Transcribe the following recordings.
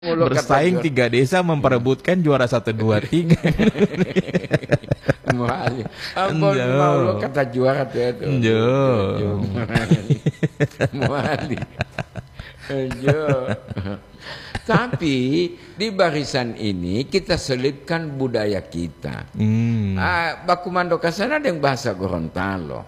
Bersaing 3 desa memperebutkan juara 1, 2, 3. Ampun, mau lo kata juara tuh itu. Tapi di barisan ini kita selipkan budaya kita. Baku Mandoka sana ada yang bahasa Gorontalo.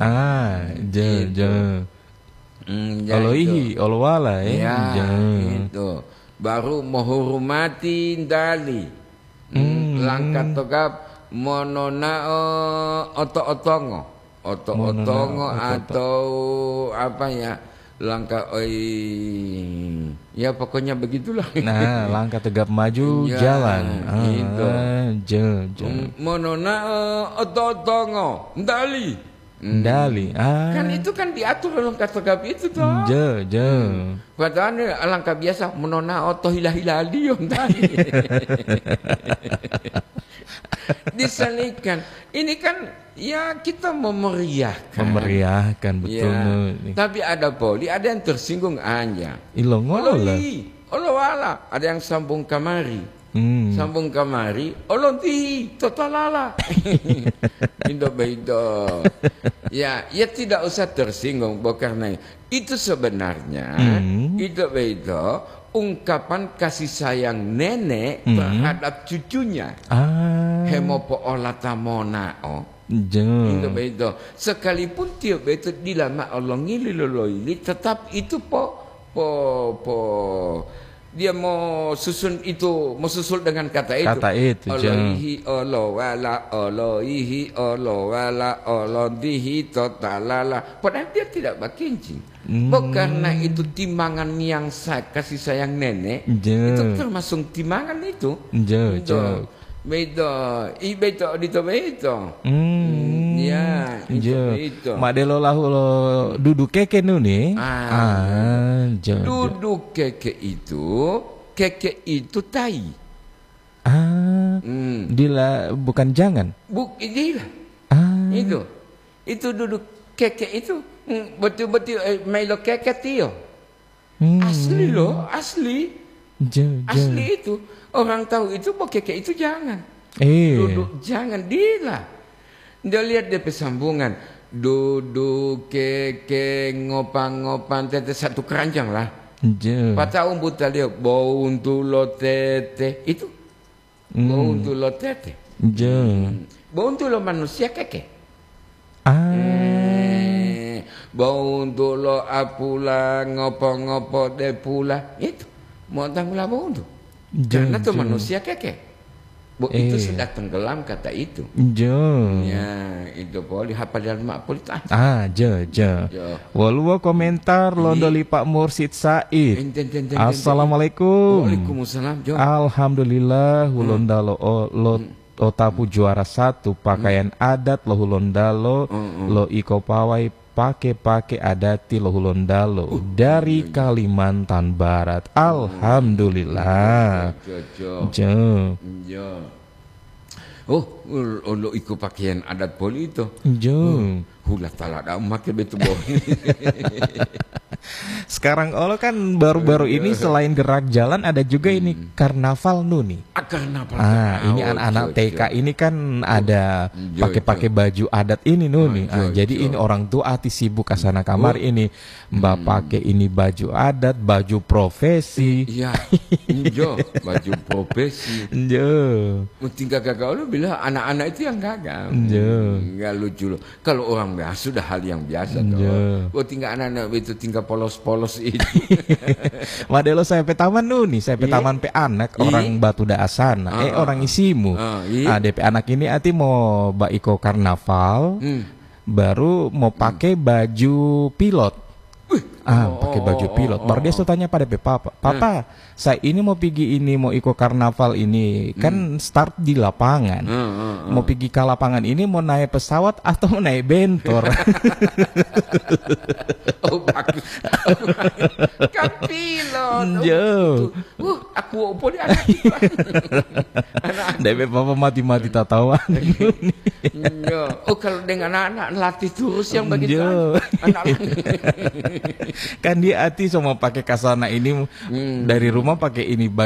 Oloihi, olowala ya. Itu. Baru menghormati Ndali. Langkah togap mononao oto-otongo. Oto-otongo atau apa ya? Langkah ya pokoknya begitulah. Nah, langkah tegap maju ya, jalan. Mononao oto-otongo Ndali. Kan itu kan diatur dalam kata tegap itu toh. Padahal alangkah biasa menona oto hilah-hilali disalikan. Ini kan ya kita memeriahkan betul. Ya. Tapi ada poli, ada yang tersinggung aja. Olowala, ada yang sambung kamari. Sambung kamari, olonti, totalala. Indo-bedo. Ya tidak usah tersinggung, karena itu sebenarnya itu ungkapan kasih sayang nenek terhadap cucunya. Hemopo olatamonao. Indo-bedo. Sekalipun tiap itu dilama Allah ngililoloili, tetap itu dia mau susun dengan kata itu. Olohihi olowala olohihi olowala olodihi totalala. Padahal dia tidak berkencing. Karena itu timangan yang kasih sayang nenek. Itu termasuk timangan itu. Beto ya, itu. Madelo lahu lo duduk keke nuni. Duduk keke itu tai. Dila bukan jangan. Dila. Itu duduk keke itu betul-betul melo keke tio. Asli loh, asli. Asli itu. Orang tahu itu bahwa keke itu jangan. Duduk jangan dila. Dia lihat dia pesambungan. Duduk keke ngopan-ngopan tete satu keranjang lah. Patah umbuta dia bountulo tete itu. Bountulo tete. Bountulo manusia keke. Bountulo apula ngopo-ngopo de pula itu. Mau tanggulah bountu. Karena itu manusia keke. Itu sudah tenggelam kata itu. Ya, itu boleh hafal dalam makulitan. Walu komentar londoli Pak Mursid Said. Assalamualaikum. Waalaikumsalam. Alhamdulillah hulondalo otapu juara 1 pakaian adat lo hulondalo lo iko pawai pake adati lo hulondalo dari Kalimantan Barat. Alhamdulillah. Lo ikut pakaian adat poli itu. Hula talada make betul boh. Sekarang kan baru-baru ini selain gerak jalan ada juga ini karnaval nuni. Karnaval. Ini anak-anak TK ini kan ada pakai baju adat ini nuni. Jadi ini orang tua hati sibuk kesana kamar ini mbak pakai ini baju adat, baju profesi. Iya. Baju profesi. Tinggal gagal lu bilang anak-anak itu yang gagal. Enggak lucu loh. Kalau orang biasa sudah hal yang biasa toh. Tinggal anak-anak itu tinggal polos-polos itu. Madelo saya pe taman nuni, saya pe taman pe anak orang Batu Daasana, orang Isimu. DP anak ini ati mau baiko karnaval, baru mau pakai baju pilot. Pakai baju pilot. Baru dia tanya pada papa, saya ini mau pergi ini mau ikut karnaval ini kan start di lapangan. Mau pergi ke lapangan ini mau naik pesawat atau mau naik bentor? Bagus. Kan pilot. Aku opo di anak itu. DP papa mati-mati tatawan. Kalau dengan anak latih terus yang begitu. Anak Kan dia hati semua pakai kasana ini dari rumah pakai ini